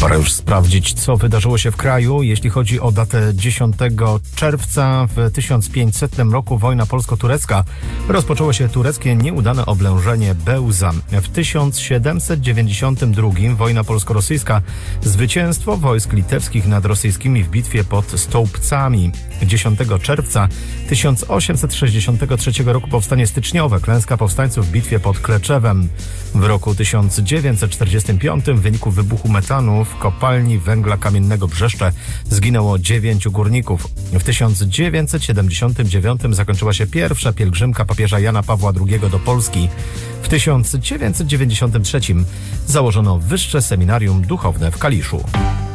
Pora już sprawdzić, co wydarzyło się w kraju. Jeśli chodzi o datę 10 czerwca w 1500 roku wojna polsko-turecka. Rozpoczęło się tureckie nieudane oblężenie Bełza. W 1792 wojna polsko-rosyjska. Zwycięstwo wojsk litewskich nad rosyjskimi w bitwie pod Stołpcami. 10 czerwca 1863 roku powstanie styczniowe. Klęska powstańców w bitwie pod Kleczewem. W roku 1945 w wyniku wybuchu metanu w kopalni węgla kamiennego Brzeszcze zginęło 9 górników. W 1979 zakończyła się pierwsza pielgrzymka papieża Jana Pawła II do Polski. W 1993 założono Wyższe Seminarium Duchowne w Kaliszu.